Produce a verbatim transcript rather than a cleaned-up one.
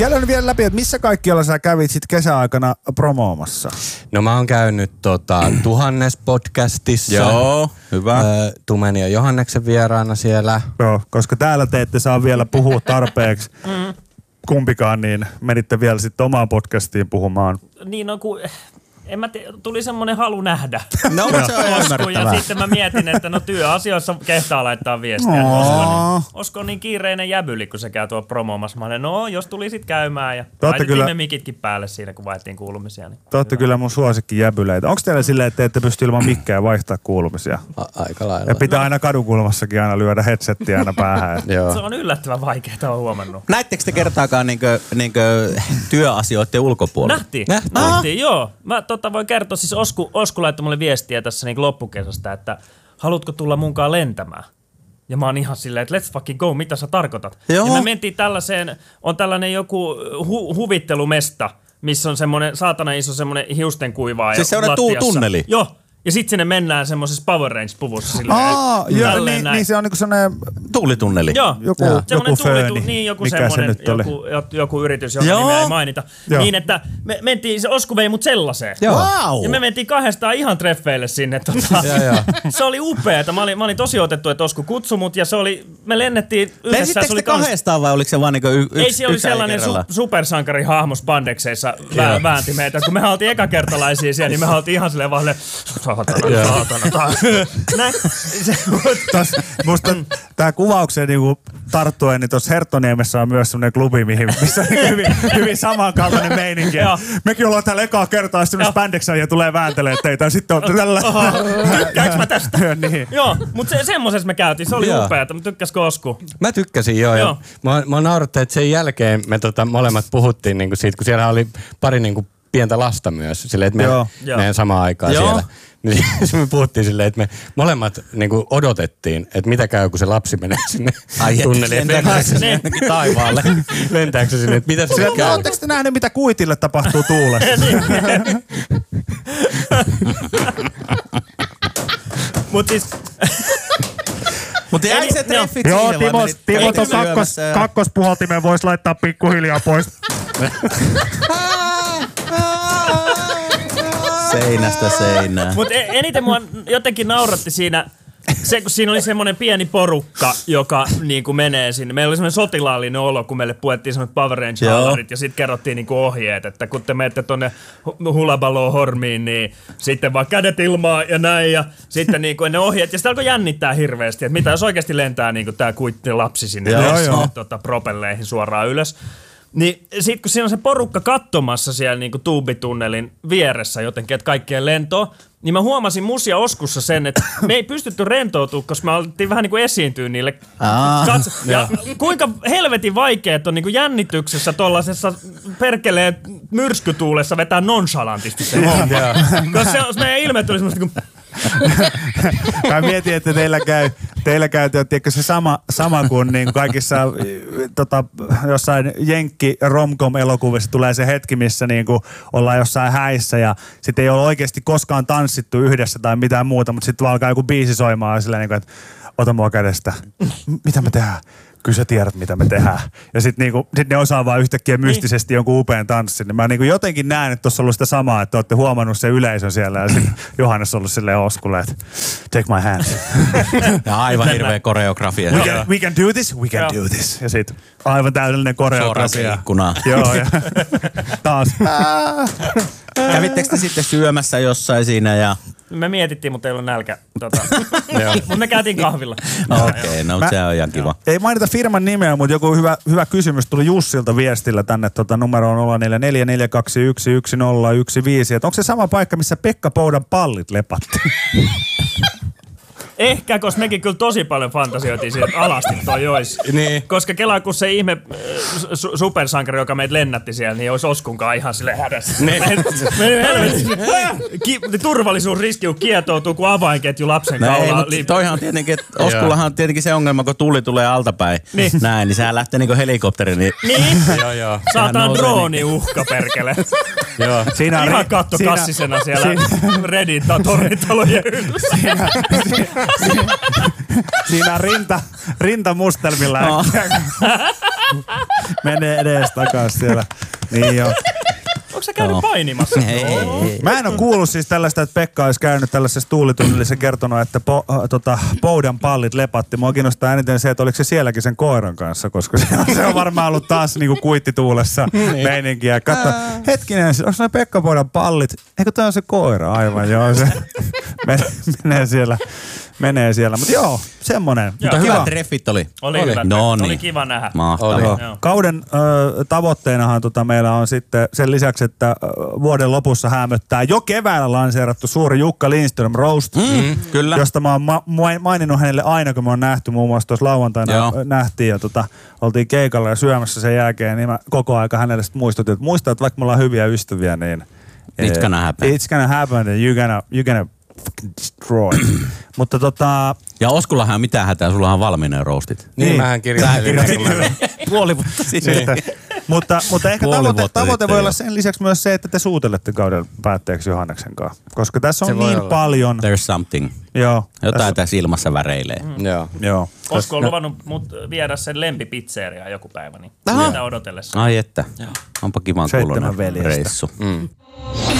Käydään vielä läpi, että missä kaikkialla sä kävit sit kesäaikana promoomassa? No mä oon käynyt tota, Tuhannes podcastissa. Joo, hyvä. Ö, Tumeni ja Johanneksen vieraana siellä. Joo, koska täällä te ette saa vielä puhua tarpeeksi. Kumpikaan, niin menitte vielä sitten omaan podcastiin puhumaan. Niin on kuin... En mä te, tuli semmoinen halu nähdä. No, se on ymmärrettävää. Ja sitten mä mietin, että no työasioissa kehtaa laittaa viestiä. Osko, niin, osko niin kiireinen jäbyli, kun se käy tuo promoomassa. Mä olen, no jos tuli sit käymään ja laitettiin kyllä me mikitkin päälle siinä, kun vaihtiin kuulumisia. Niin te ootte kyllä mun suosikki jäbyleitä. Onko teillä silleen, että te ette pysty ilman mikkejä vaihtaa kuulumisia? A- aika lailla. Ja pitää aina kadunkulmassakin aina lyödä headsettiä aina päähän. Se on yllättävän vaikeaa, on huomannut. Näittekö te kertaakaan niinkö, niinkö työasioiden ulkopuolella? Nähtiin. Nähtiin, Nähtiin joo. Mä tota voin kertoa, siis Osku, Osku laittoi mulle viestiä tässä niin loppukesästä, että haluatko tulla munkaan lentämään? Ja mä oon ihan silleen, että let's fucking go, mitä sä tarkoitat? Joo. Ja me mentiin tällaiseen, on tällainen joku hu- huvittelumesta, missä on semmoinen saatana iso semmoinen hiustenkuivaa. Siis semmoinen tu- tunneli? Joo. Ja sit sinne mennään semmoisessa Power Range-puvussa silleen. Aa, joo, niin, niin se on niinku semmoinen... Tuulitunneli. Joo. Joku, joku fööni. Niin, joku mikä semmoinen, se joku, joku yritys, jonka nimeä ei mainita. Joo. Niin, että me mentiin, se Osku vei mut sellaiseen. Wow. Ja me mentiin kahdestaan ihan treffeille sinne. Tota. Se oli upeeta. Mä olin, mä olin tosi otettu, että Osku kutsui mut ja se oli, me lennettiin yhdessä. Lensittekö te kahdestaan vai oliko se vaan niinku y- yksi? Ei, se oli sellainen su- supersankarihahmo spandexeissa vä- väänti meitä. Kun me oltiin ekakertalaisia siellä, niin me oltiin ihan silleen vaan saatana, saatana. Näin. Tos, musta tää kuvaukseen niinku tarttuen, niin tuossa Herttoniemessä on myös semmoinen klubi, missä on hyvin, hyvin samankaltainen meininki. Mekin ollaan täällä ekaa kertaa semmoinen spandeksä ja tulee vääntelee teitä ja sitten on tällä... Tykkääks mä tästä? niin. Joo, mutta se, semmoisessa me käytiin. Se oli Joo. upeata. Mä tykkäskö Osku? Mä tykkäsin joo. joo. Mä, mä naurattiin, että sen jälkeen me tota, molemmat puhuttiin niinku siitä, kun siellä oli pari niinku pientä lasta myös. Silleen, että me, Joo. meidän samaan aikaan Joo. siellä. Niin me puhuttiin silleen, että me molemmat niinku odotettiin, että mitä käy, kun se lapsi menee sinne tunneliin. Lentääkö se sinne taivaalle? Lentääkö se sinne, että mitä se käy? Oletteko te nähneet, mitä kuitille tapahtuu tuulessa? Mut siis... Mutta jäi se treffit Joo, siihen Timo, vai Timo ton kakkos, kakkospuhaltimen voisi laittaa pikkuhiljaa pois. Seinästä seinään. Mut eniten mua jotenkin nauratti siinä, se, kun siinä oli semmoinen pieni porukka, joka niin kuin menee sinne. Meillä oli semmoinen sotilaallinen olo, kun meille puettiin semmoiset Power Range-hallarit ja sitten kerrottiin niin kuin ohjeet, että kun te menette tonne hulabaloon hormiin, niin sitten vaan kädet ilmaa ja näin ja sitten niin kuin ne ohjeet. Ja sitten alkoi jännittää hirveästi, että mitä jos oikeasti lentää niin kuin tää kuitti lapsi sinne, Joo, sinne joo. tota, propelleihin suoraan ylös. Niin sit kun siinä on se porukka katsomassa siellä niinku tuubitunnelin vieressä jotenkin, että kaikkien lentoa, niin mä huomasin musia Oskussa sen, että me ei pystytty rentoutumaan, koska me alettiin vähän niinku esiintyä niille. Katso- ja kuinka helvetin vaikeet on niinku jännityksessä tollasessa perkeleen myrskytuulessa vetää nonchalantisti se homma. Koska se, meidän ilme tuli semmoista kuin... Mä mietin, että teillä käy, teillä käy tiedätkö, se sama, sama kuin niin kaikissa tota, jossain jenkki romcom elokuvissa tulee se hetki, missä niin kuin ollaan jossain häissä ja sitten ei ole oikeasti koskaan tanssittu yhdessä tai mitään muuta, mutta sitten vaan alkaa joku biisi soimaan ja silleen, niin kuin, että ota mua kädestä. Mitä me tehdään? Kyllä sä tiedät, mitä me tehdään. Ja sitten niinku, sit ne osaa vaan yhtäkkiä mystisesti jonkun upean tanssin. Niin mä niinku jotenkin näen, että tuossa on ollut sitä samaa, että olette huomannut sen yleisön siellä. Ja sitten Johannes on ollut silleen Oskulle, että take my hand. Ja aivan hirveä koreografia. We can, we can do this, we can do this. Ja sitten aivan täydellinen koreografia. Ikkunaa. Joo, ja taas. Kävittekö te sitten syömässä jossain siinä ja... Me mietittiin, mutta ei ollut nälkä. Tota. Mutta me käytiin kahvilla. Okei, okay, no se on ihan kiva. Ei mainita firman nimeä, mutta joku hyvä, hyvä kysymys tuli Jussilta viestillä tänne tota, numeroon nolla neljä neljä neljä kaksi yksi yksi nolla yksi viisi. Onko se sama paikka, missä Pekka Poudan pallit lepatti? Ehkä, koska mekin kyllä tosi paljon fantasioitiin siitä, että alasti toi ois. Niin. Koska kelaa, kun se ihme su- supersankari, joka meitä lennätti siellä, niin olisi Oskunkaan ihan silleen hädässä. Niin. Meni helvetin. Ki- turvallisuusriski kietoutuu, kun avainketju lapsen No ei, kaulaa. mutta toihan on tietenkin, että Oskullahan on tietenkin se ongelma, kun tuuli tulee altapäin. Niin. Näin, niin sehän lähtee niinku helikopteri. Niin... Niin. Joo, joo. Saataan drooniuhka, perkele. Joo. Siinä on Ihan ri- katto siinä- kassisena siellä siinä- Redin tai tornitalojen yllä. Siinä, siinä on rinta, rinta mustelmilla. No. menee edes takas siellä. Niin joo. Onko sä käynyt painimassa? Ei, ei, ei. Mä en ole kuullut siis tällaista, että Pekka olisi käynyt tällaisessa tuulitunnelissa kertonut, että po, äh, tota, Poudan pallit lepatti. Mua kiinnostaa eniten se, että oliko se sielläkin sen koiran kanssa, koska se on, se on varmaan ollut taas niinku kuittituulessa meininkiä. Katso, hetkinen, onko ne Pekka Poudan pallit? Eikö tämä on se koira? Aivan joo, se menee siellä. Menee siellä, mutta joo, semmonen. Mutta hyvät treffit oli. Oli, oli. Hyvät no oli niin. kiva nähdä. Mahtavaa. Kauden ö, tavoitteenahan tota, meillä on sitten sen lisäksi, että ö, vuoden lopussa hämöttää jo keväällä lanseerattu suuri Jukka Lindström Roast, Mm, kyllä. josta mä oon ma- maininnut hänelle aina, kun me on nähty, muun muassa tuossa lauantaina Joo. nähtiin ja tota, oltiin keikalla ja syömässä sen jälkeen, niin mä koko aika hänelle sitten muistutin, että muista, että vaikka me ollaan hyviä ystäviä, niin It's gonna happen. It's gonna happen and you're gonna, you're gonna destroy. Mutta tota... Ja Oskullahan on mitään hätää, sulla on valmiina roastit. Niin, Niin. mähän kirjoitin. Puoli vuotta sitten. mutta, mutta ehkä Puoli tavoite, vuotta tavoite sitten voi jo. olla sen lisäksi myös se, että te suutelette kauden päätteeksi Johanneksen kanssa. Koska tässä Se on voi niin olla. paljon. There's something. Joo. Jotain tässä ilmassa väreilee. Joo. Joo. Osko on luvannut mut viedä sen lempipizzeriaan joku päivä, niin Aha. sitä odotellessa. Ai että. Onpa kivan Seitsemän kuulonen veljestä. reissu. Mm.